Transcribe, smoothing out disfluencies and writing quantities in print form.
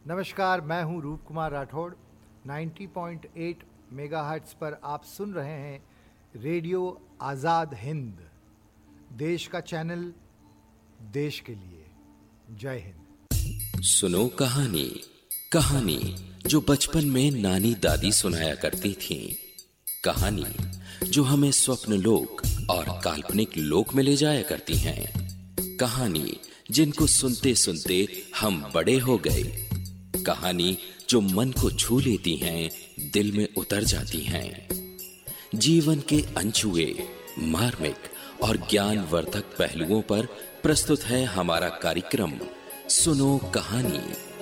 नमस्कार, मैं हूं रूप कुमार राठौड़। 90.8 मेगाहर्ट्ज़ पर आप सुन रहे हैं रेडियो आज़ाद हिंद, देश का चैनल, देश के लिए। जय हिंद। सुनो कहानी, कहानी जो बचपन में नानी दादी सुनाया करती थीं। कहानी जो हमें स्वप्न लोक और काल्पनिक लोक में ले जाया करती हैं। कहानी जिनको सुनते सुनते हम बड़े हो गए। कहानी जो मन को छू लेती हैं, दिल में उतर जाती हैं। जीवन के अनछुए, मार्मिक और ज्ञानवर्धक पहलुओं पर प्रस्तुत है हमारा कार्यक्रम सुनो कहानी।